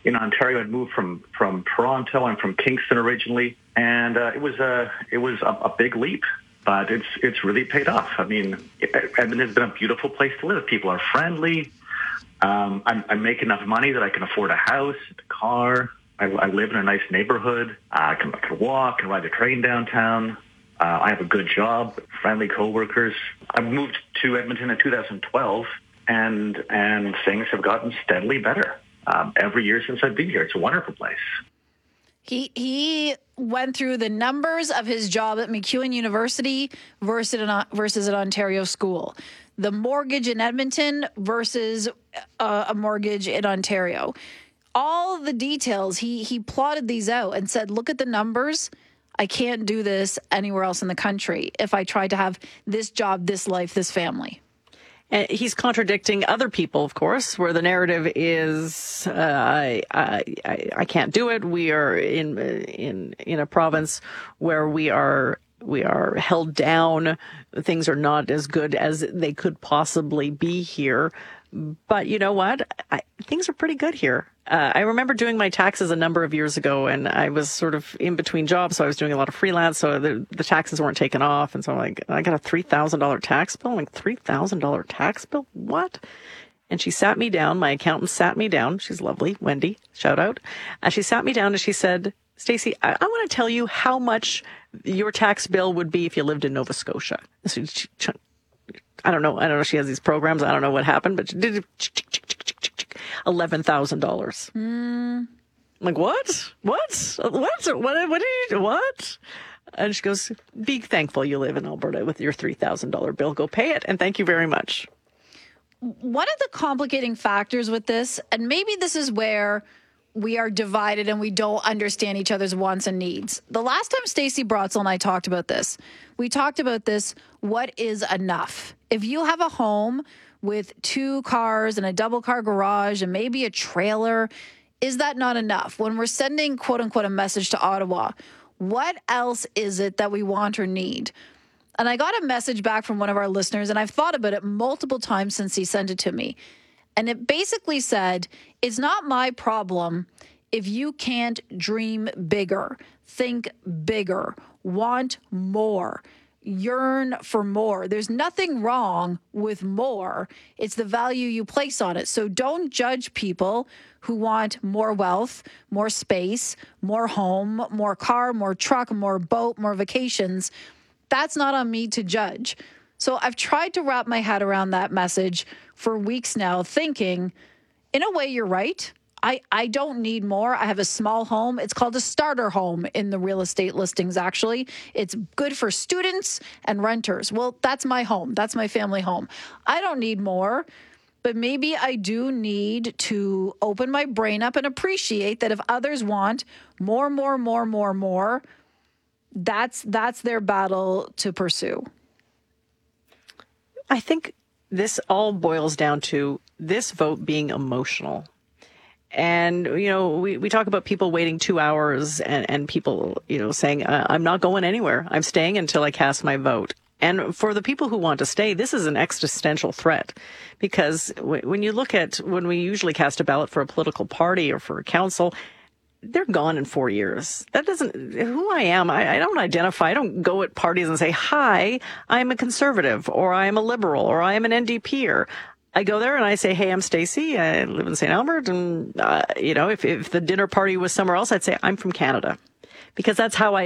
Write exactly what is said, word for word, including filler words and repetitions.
in Ontario. I'd moved from, from Toronto. I'm from Kingston originally. And uh, it was, a, it was a, a big leap. But it's it's really paid off. I mean, Edmonton has been a beautiful place to live. People are friendly. Um, I'm, I make enough money that I can afford a house, a car. I, I live in a nice neighborhood. Uh, I, can, I can walk and ride the train downtown. Uh, I have a good job, friendly coworkers. I moved to Edmonton in two thousand twelve, and and things have gotten steadily better um, every year since I've been here. It's a wonderful place. He he went through the numbers of his job at MacEwan University versus an, versus an Ontario school. The mortgage in Edmonton versus uh, a mortgage in Ontario. All the details, he he plotted these out and said, look at the numbers. I can't do this anywhere else in the country if I tried to have this job, this life, this family. And he's contradicting other people, of course, where the narrative is, uh, I, I, I can't do it. We are in, in, in a province where we are, we are held down. Things are not as good as they could possibly be here. But you know what? I, things are pretty good here. Uh, I remember doing my taxes a number of years ago, and I was sort of in between jobs, so I was doing a lot of freelance, so the, the taxes weren't taken off. And so I'm like, I got a three thousand dollars tax bill. I'm like, three thousand dollars tax bill? What? And she sat me down. My accountant sat me down. She's lovely. Wendy, shout out. And she sat me down and she said, Stacey, I, I want to tell you how much your tax bill would be if you lived in Nova Scotia. So she, she, I don't know. I don't know. She has these programs. I don't know what happened, but she did eleven thousand dollars. Mm. I'm like, what? What? What? What? What? Did you, what? And she goes, be thankful you live in Alberta with your three thousand dollars bill. Go pay it. And thank you very much. One of the complicating factors with this, and maybe this is where we are divided and we don't understand each other's wants and needs. The last time Stacey Brotzel and I talked about this, we talked about this, what is enough? If you have a home with two cars and a double car garage and maybe a trailer, is that not enough? When we're sending, quote unquote, a message to Ottawa, what else is it that we want or need? And I got a message back from one of our listeners, and I've thought about it multiple times since he sent it to me. And it basically said, it's not my problem if you can't dream bigger, think bigger, want more, yearn for more. There's nothing wrong with more. It's the value you place on it. So don't judge people who want more wealth, more space, more home, more car, more truck, more boat, more vacations. That's not on me to judge. So I've tried to wrap my head around that message for weeks now, thinking, in a way, you're right. I, I don't need more. I have a small home. It's called a starter home in the real estate listings, actually. It's good for students and renters. Well, that's my home. That's my family home. I don't need more, but maybe I do need to open my brain up and appreciate that if others want more, more, more, more, more, that's that's their battle to pursue. I think this all boils down to this vote being emotional. And, you know, we, we talk about people waiting two hours and, and people, you know, saying, I'm not going anywhere. I'm staying until I cast my vote. And for the people who want to stay, this is an existential threat, because w- when you look at when we usually cast a ballot for a political party or for a council, they're gone in four years. That doesn't, who I am, I, I don't identify. I don't go at parties and say, hi, I'm a conservative, or I am a liberal, or I am an N D P-er. I go there and I say, hey, I'm Stacey. I live in Saint Albert. And, uh, you know, if, if the dinner party was somewhere else, I'd say, I'm from Canada. Because that's how I